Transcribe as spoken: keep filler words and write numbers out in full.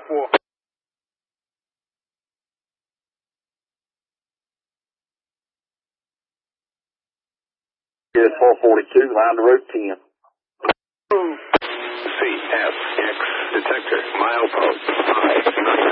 four. Here's four forty-two, line to route ten. C F X detector, milepost five nine.